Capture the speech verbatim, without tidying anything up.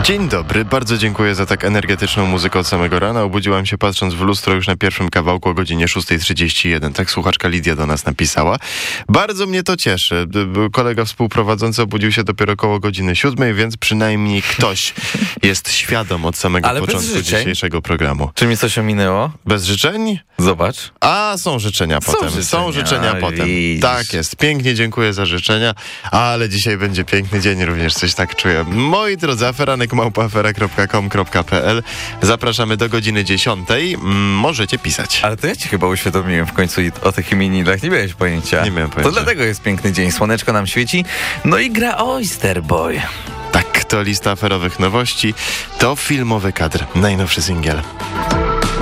Dzień dobry, bardzo dziękuję za tak energetyczną muzykę od samego rana. Obudziłam się patrząc w lustro już na pierwszym kawałku o godzinie szósta trzydzieści jeden. Tak słuchaczka Lidia do nas napisała. Bardzo mnie to cieszy. Kolega współprowadzący obudził się dopiero koło godziny siódmej, więc przynajmniej ktoś jest świadom od samego Ale początku bez życzeń? dzisiejszego programu. Czy mi coś ominęło? Bez życzeń? Zobacz. A, są życzenia Są potem. życzenia, Są życzenia potem. widzisz. Tak jest. Pięknie dziękuję za życzenia, ale dzisiaj będzie piękny dzień również, coś tak czuję. Moi drodzy, aferanek małpa afera kropka com kropka p l. Zapraszamy do godziny dziesiątej. Możecie pisać. Ale to ja ci chyba uświadomiłem w końcu i o tych imieninach. Nie miałeś pojęcia. Nie miałem pojęcia. To dlatego jest piękny dzień. Słoneczko nam świeci. No i gra Oyster Boy. Tak, to lista aferowych nowości. To filmowy kadr. Najnowszy singiel.